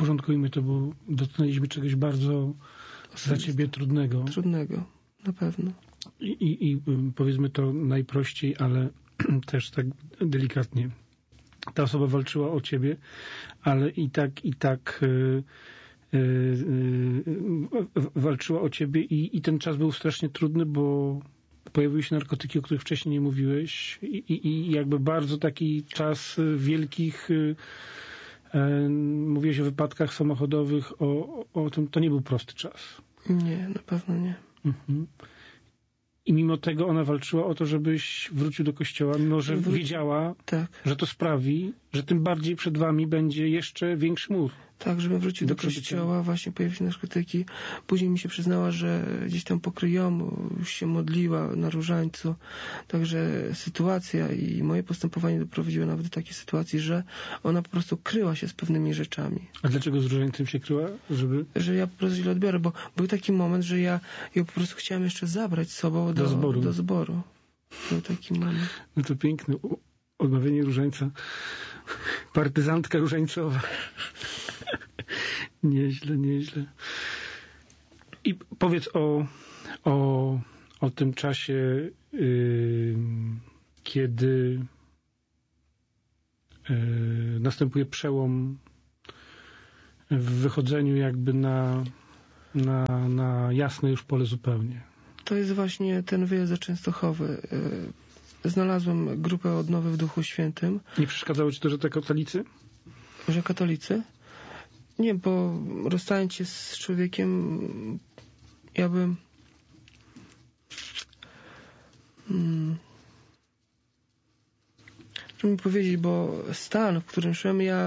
uporządkujmy to, bo dotknęliśmy czegoś bardzo dla ciebie trudnego. Trudnego, na pewno. I powiedzmy to najprościej, ale też tak delikatnie. Ta osoba walczyła o ciebie, ale i tak walczyła o ciebie i ten czas był strasznie trudny, bo pojawiły się narkotyki, o których wcześniej nie mówiłeś i jakby bardzo taki czas wielkich, mówiłeś o wypadkach samochodowych, o tym, to nie był prosty czas. Nie, na pewno nie. Mhm. I mimo tego ona walczyła o to, żebyś wrócił do kościoła, mimo że wiedziała, że to sprawi, że tym bardziej przed wami będzie jeszcze większy mur. Tak, żebym wrócił do kościoła, właśnie pojawiły się narkotyki. Później mi się przyznała, że gdzieś tam po kryjomu już się modliła na różańcu. Także sytuacja i moje postępowanie doprowadziło nawet do takiej sytuacji, że ona po prostu kryła się z pewnymi rzeczami. A dlaczego z różańcem się kryła? Że ja po prostu źle odbiorę, bo był taki moment, że ja ją po prostu chciałem jeszcze zabrać z sobą do zboru. Był taki moment. No to piękne. Odmawianie różańca. Partyzantka różańcowa. Nieźle. I powiedz o tym czasie, kiedy następuje przełom w wychodzeniu jakby na jasne już pole zupełnie. To jest właśnie ten wyjazd do Częstochowy. Znalazłem grupę odnowy w Duchu Świętym. Nie przeszkadzało ci to, że to katolicy? Że katolicy? Nie, bo rozstając się z człowiekiem, ja bym... Chcę mi powiedzieć, bo stan, w którym szłem, ja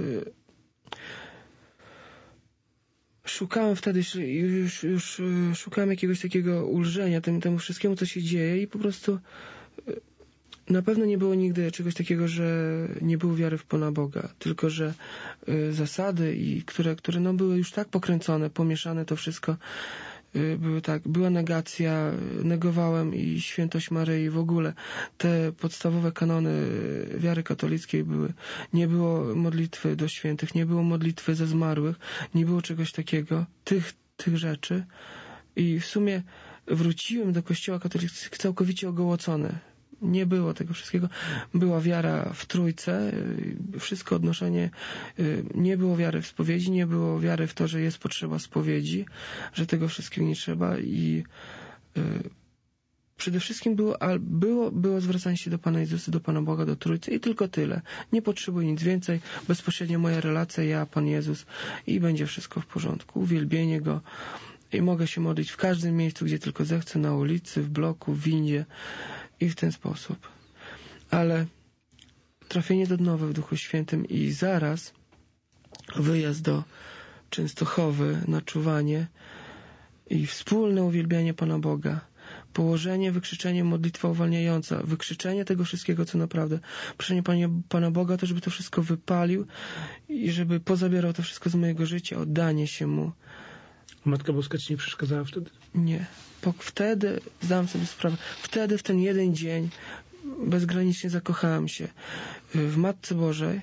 szukałem wtedy, już szukałem jakiegoś takiego ulżenia temu wszystkiemu, co się dzieje i po prostu na pewno nie było nigdy czegoś takiego, że nie było wiary w Pana Boga, tylko że zasady, które no, były już tak pokręcone, pomieszane to wszystko, były tak, była negacja, negowałem i świętość Maryi w ogóle. Te podstawowe kanony wiary katolickiej były. Nie było modlitwy do świętych, nie było modlitwy za zmarłych, nie było czegoś takiego, tych rzeczy. I w sumie wróciłem do kościoła katolickiego całkowicie ogołocony. Nie było tego wszystkiego. Była wiara w Trójcę, wszystko odnoszenie, nie było wiary w spowiedzi, nie było wiary w to, że jest potrzeba spowiedzi, że tego wszystkiego nie trzeba i przede wszystkim było zwracanie się do Pana Jezusa, do Pana Boga, do Trójcy i tylko tyle. Nie potrzebuję nic więcej, bezpośrednio moja relacja, ja, Pan Jezus i będzie wszystko w porządku. Uwielbienie Go i mogę się modlić w każdym miejscu, gdzie tylko zechcę, na ulicy, w bloku, w windzie i w ten sposób. Ale trafienie do odnowy w Duchu Świętym i zaraz wyjazd do Częstochowy na czuwanie i wspólne uwielbianie Pana Boga, położenie, wykrzyczenie, modlitwa uwalniająca, wykrzyczenie tego wszystkiego, co naprawdę, proszenie Pana Boga, to żeby to wszystko wypalił i żeby pozabierał to wszystko z mojego życia, oddanie się Mu. Matka Boska ci nie przeszkadzała wtedy? Nie. Wtedy zdałem sobie sprawę. Wtedy, w ten jeden dzień bezgranicznie zakochałem się w Matce Bożej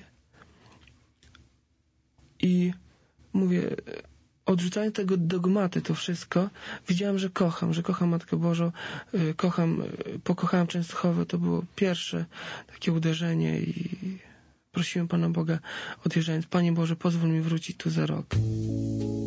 i mówię, odrzucając tego dogmaty, to wszystko, widziałem, że kocham Matkę Bożą, pokochałem Częstochowę, to było pierwsze takie uderzenie i prosiłem Pana Boga odjeżdżając, Panie Boże, pozwól mi wrócić tu za rok.